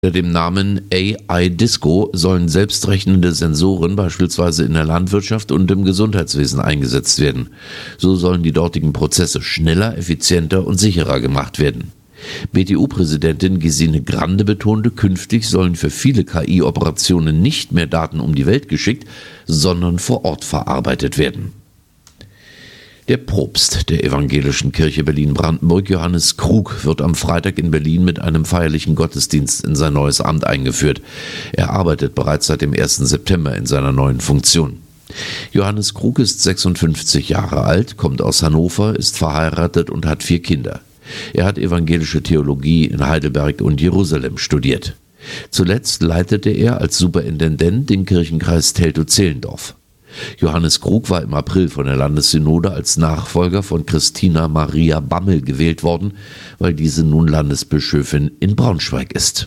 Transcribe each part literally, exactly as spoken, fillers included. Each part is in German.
Unter dem Namen A I Disco sollen selbstrechnende Sensoren beispielsweise in der Landwirtschaft und im Gesundheitswesen eingesetzt werden. So sollen die dortigen Prozesse schneller, effizienter und sicherer gemacht werden. B T U-Präsidentin Gesine Grande betonte, künftig sollen für viele K I-Operationen nicht mehr Daten um die Welt geschickt, sondern vor Ort verarbeitet werden. Der Propst der Evangelischen Kirche Berlin-Brandenburg, Johannes Krug, wird am Freitag in Berlin mit einem feierlichen Gottesdienst in sein neues Amt eingeführt. Er arbeitet bereits seit dem ersten September in seiner neuen Funktion. Johannes Krug ist sechsundfünfzig Jahre alt, kommt aus Hannover, ist verheiratet und hat vier Kinder. Er hat evangelische Theologie in Heidelberg und Jerusalem studiert. Zuletzt leitete er als Superintendent den Kirchenkreis Teltow-Zehlendorf. Johannes Krug war im April von der Landessynode als Nachfolger von Christina Maria Bammel gewählt worden, weil diese nun Landesbischöfin in Braunschweig ist.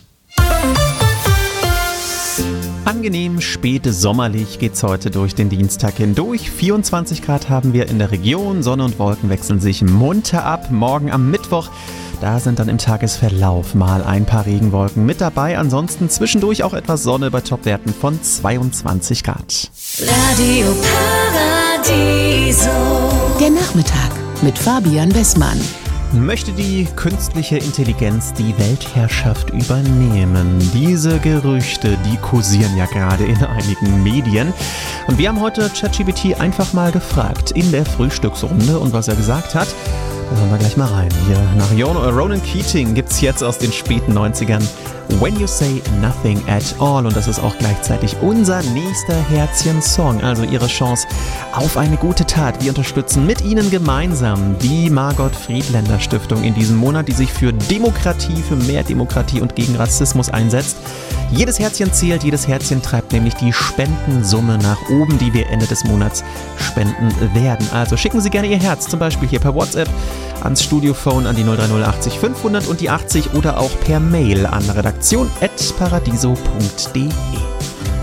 Angenehm spät sommerlich geht's heute durch den Dienstag hindurch. vierundzwanzig Grad haben wir in der Region. Sonne und Wolken wechseln sich munter ab. Morgen am Mittwoch, da sind dann im Tagesverlauf mal ein paar Regenwolken mit dabei. Ansonsten zwischendurch auch etwas Sonne bei Topwerten von zweiundzwanzig Grad. Radio Paradiso. Der Nachmittag mit Fabian Bessmann. Möchte die künstliche Intelligenz die Weltherrschaft übernehmen? Diese Gerüchte, die kursieren ja gerade in einigen Medien. Und wir haben heute ChatGPT einfach mal gefragt in der Frühstücksrunde. Und was er gesagt hat, da hören wir gleich mal rein. Hier nach Ronan Keating gibt's jetzt aus den späten neunzigern When You Say Nothing at All. Und das ist auch gleichzeitig unser nächster Herzchen-Song. Also Ihre Chance auf eine gute Tat. Wir unterstützen mit Ihnen gemeinsam die Margot Friedländer Stiftung in diesem Monat, die sich für Demokratie, für mehr Demokratie und gegen Rassismus einsetzt. Jedes Herzchen zählt, jedes Herzchen treibt nämlich die Spendensumme nach oben, die wir Ende des Monats spenden werden. Also schicken Sie gerne Ihr Herz, zum Beispiel hier per WhatsApp ans Studiophone an die null drei null achtzig fünfhundert und die achtzig oder auch per Mail an redaktion at paradiso punkt de.